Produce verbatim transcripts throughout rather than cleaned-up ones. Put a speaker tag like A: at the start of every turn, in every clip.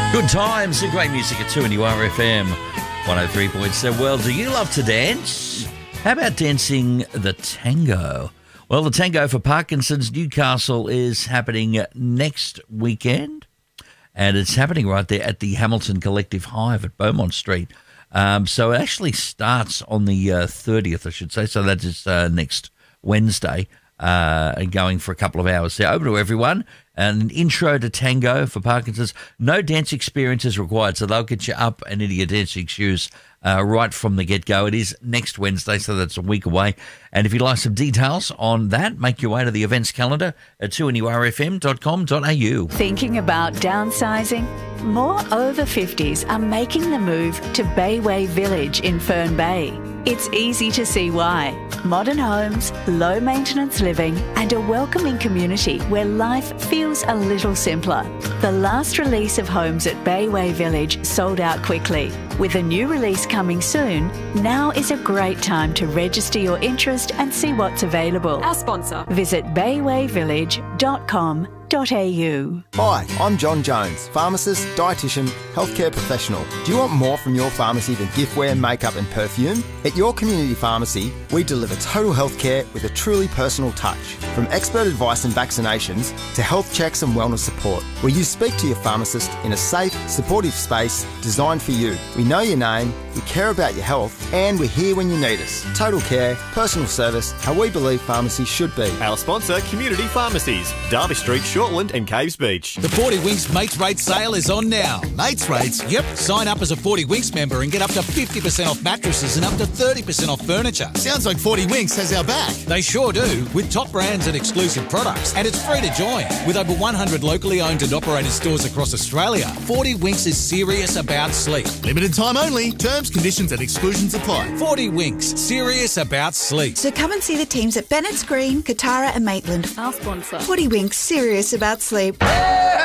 A: Good times and great music at two N U R F M one oh three point seven. Well, do you love to dance? How about dancing the tango? Well, the Tango for Parkinson's Newcastle is happening next weekend, and it's happening right there at the Hamilton Collective Hive at Beaumont Street. Um, so it actually starts on the uh, thirtieth, I should say, so that is uh, next Wednesday, uh, and going for a couple of hours there. Open to everyone. An intro to tango for Parkinson's. No dance experience is required, so they'll get you up and into your dancing shoes uh, right from the get-go. It is next Wednesday, so that's a week away. And if you'd like some details on that, make your way to the events calendar at two N U R F M dot com dot a u.
B: Thinking about downsizing? More over fifties are making the move to Bayway Village in Fern Bay. It's easy to see why. Modern homes, low maintenance living, and a welcoming community where life feels a little simpler. The last release of homes at Bayway Village sold out quickly. With a new release coming soon, now is a great time to register your interest and see what's available.
C: Our sponsor.
B: Visit bayway village dot com dot a u.
D: Hi, I'm John Jones, pharmacist, dietitian, healthcare professional. Do you want more from your pharmacy than giftware, makeup and perfume? At your community pharmacy, we deliver total healthcare with a truly personal touch. From expert advice and vaccinations to health checks and wellness support, where you speak to your pharmacist in a safe, supportive space designed for you. We know your name, we care about your health, and we're here when you need us. Total care, personal service, how we believe pharmacy should be.
E: Our sponsor, Community Pharmacies, Derby Street, Shortland and Caves Beach.
F: The forty Winks Mates Rate sale is on now. Mates Rates? Yep. Sign up as a forty Winks member and get up to fifty percent off mattresses and up to thirty percent off furniture.
G: Sounds like forty Winks has our back.
F: They sure do, with top brands and exclusive products. And it's free to join. With over one hundred locally owned and operated stores across Australia, forty Winks is serious about sleep.
G: Limited time only. Terms, conditions and exclusions apply.
F: forty Winks, serious about sleep.
H: So come and see the teams at Bennett's Green, Katara and Maitland.
C: Our sponsor.
H: forty Winks, serious about sleep.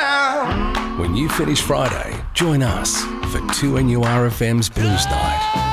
I: When you finish Friday, join us for two N U R F M's Blues Night.